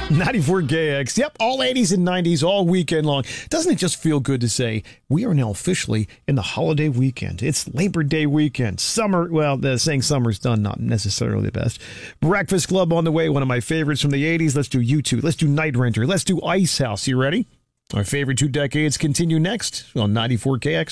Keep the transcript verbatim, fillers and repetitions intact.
ninety-four K X. Yep, all eighties and nineties all weekend long. Doesn't it just feel good to say we are now officially in the holiday weekend? It's Labor Day weekend. Summer, well, the saying summer's done, not necessarily the best. Breakfast Club on the way, one of my favorites from the eighties. Let's do U two. Let's do Night Renter. Let's do Ice House. You ready? Our favorite two decades continue next on ninety-four K X.